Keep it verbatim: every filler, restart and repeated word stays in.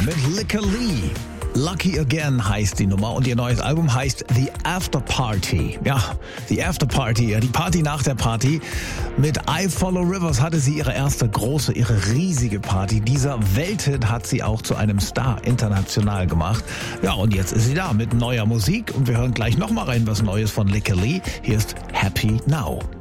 mit Licker Lee. Lucky Again heißt die Nummer und ihr neues Album heißt The After Party. Ja, The After Party, ja, die Party nach der Party. Mit I Follow Rivers hatte sie ihre erste große, ihre riesige Party. Dieser Welthit hat sie auch zu einem Star international gemacht. Ja, und jetzt ist sie da mit neuer Musik und wir hören gleich nochmal rein was Neues von Licker Lee. Hier ist Happy Now.